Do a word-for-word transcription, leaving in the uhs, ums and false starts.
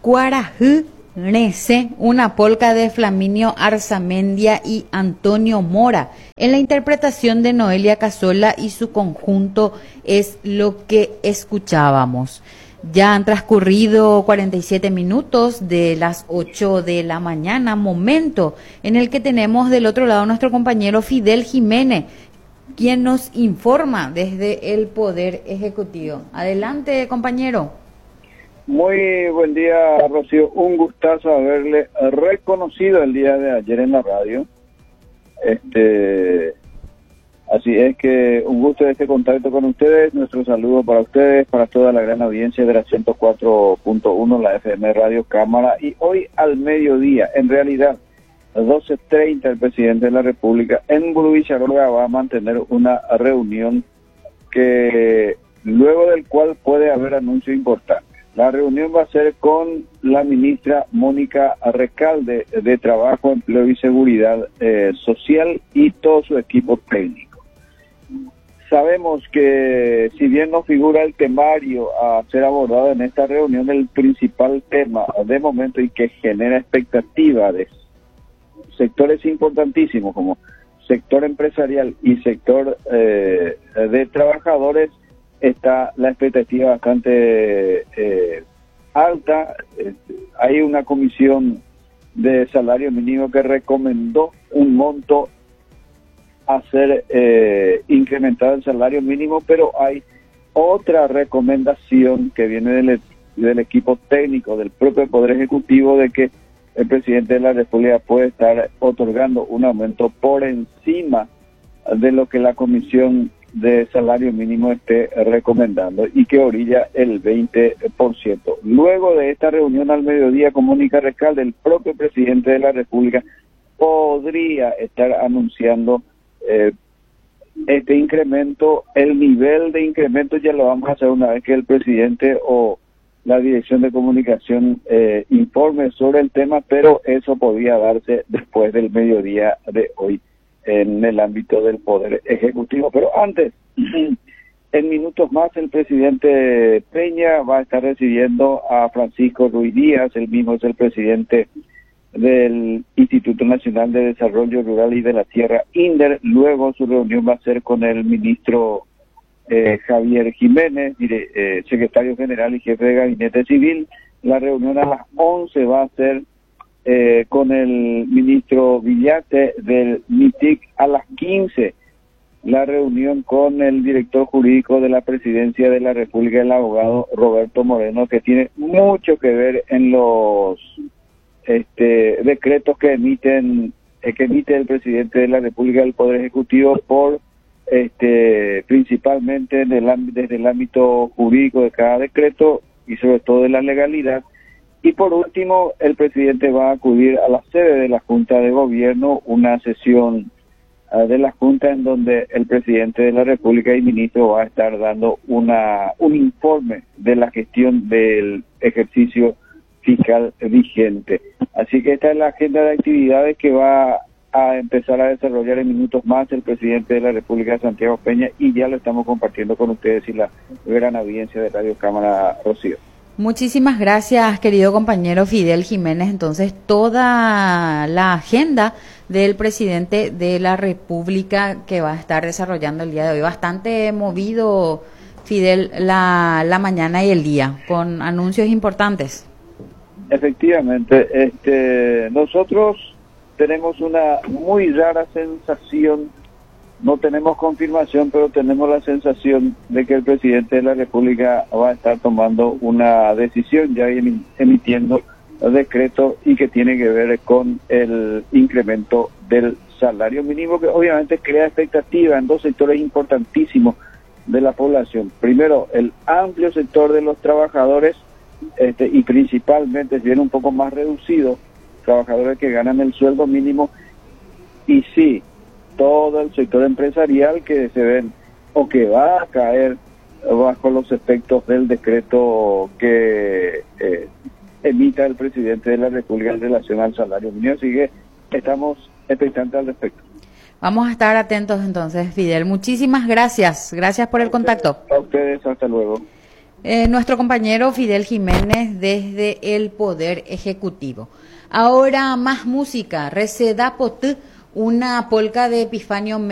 Cuarajü Nece, una polca de Flaminio Arzamendia y Antonio Mora. En la interpretación de Noelia Casola y su conjunto es lo que escuchábamos. Ya han transcurrido cuarenta y siete minutos de las ocho de la mañana, momento en el que tenemos del otro lado a nuestro compañero Fidel Jiménez, quien nos informa desde el Poder Ejecutivo. Adelante, compañero. Muy buen día, Rocío. Un gustazo haberle reconocido el día de ayer en la radio. Este, así es que un gusto de este contacto con ustedes. Nuestro saludo para ustedes, para toda la gran audiencia de la ciento cuatro punto uno, la F M Radio Cámara. Y hoy al mediodía, en realidad, a las doce treinta, el presidente de la República en Burubicharoga va a mantener una reunión que luego del cual puede haber anuncio importante. La reunión va a ser con la ministra Mónica Recalde de Trabajo, Empleo y Seguridad eh, Social y todo su equipo técnico. Sabemos que si bien no figura el temario a ser abordado en esta reunión, el principal tema de momento y que genera expectativa de sectores importantísimos como sector empresarial y sector eh, de trabajadores, está la expectativa bastante eh, alta. Eh, hay una comisión de salario mínimo que recomendó un monto a ser eh, incrementado el salario mínimo, pero hay otra recomendación que viene del, del equipo técnico del propio Poder Ejecutivo de que el presidente de la República puede estar otorgando un aumento por encima de lo que la comisión de salario mínimo esté recomendando y que orilla el veinte por ciento. Luego de esta reunión al mediodía con Mónica Recalde, el propio presidente de la República podría estar anunciando eh, este incremento. El nivel de incremento ya lo vamos a hacer una vez que el presidente o la Dirección de Comunicación eh, informe sobre el tema, pero eso podría darse después del mediodía de hoy en el ámbito del Poder Ejecutivo. Pero antes, en minutos más, el presidente Peña va a estar recibiendo a Francisco Ruiz Díaz. Él mismo es el presidente del Instituto Nacional de Desarrollo Rural y de la Tierra, INDER. Luego su reunión va a ser con el ministro eh, Javier Jiménez, eh, secretario general y jefe de Gabinete Civil. La reunión a las once va a ser Eh, con el ministro Villate del MITIC. A las quince la reunión con el director jurídico de la Presidencia de la República, el abogado Roberto Moreno, que tiene mucho que ver en los este, decretos que emiten eh, que emite el presidente de la República del Poder Ejecutivo por este principalmente en el, desde el ámbito jurídico de cada decreto y sobre todo de la legalidad. Y por último, el presidente va a acudir a la sede de la Junta de Gobierno, una sesión uh, de la Junta en donde el presidente de la República y ministro va a estar dando una un informe de la gestión del ejercicio fiscal vigente. Así que esta es la agenda de actividades que va a empezar a desarrollar en minutos más el presidente de la República, Santiago Peña, y ya lo estamos compartiendo con ustedes y la gran audiencia de Radio Cámara, Rocío. Muchísimas gracias, querido compañero Fidel Jiménez. Entonces, toda la agenda del presidente de la República que va a estar desarrollando el día de hoy. Bastante movido, Fidel, la, la mañana y el día, con anuncios importantes. Efectivamente, este, nosotros tenemos una muy rara sensación. No tenemos confirmación, pero tenemos la sensación de que el presidente de la República va a estar tomando una decisión, ya emitiendo decreto y que tiene que ver con el incremento del salario mínimo, que obviamente crea expectativa en dos sectores importantísimos de la población. Primero, el amplio sector de los trabajadores este, y principalmente, si bien un poco más reducido, trabajadores que ganan el sueldo mínimo, y sí, todo el sector empresarial que se ven o que va a caer bajo los efectos del decreto que eh, emita el presidente de la República en relación al salario mínimo. Así que estamos expectantes al respecto. Vamos a estar atentos entonces, Fidel. Muchísimas gracias. Gracias por el contacto. A ustedes, hasta luego. eh, nuestro compañero Fidel Jiménez desde el Poder Ejecutivo. Ahora más música, Receda Potú, una polca de Epifanio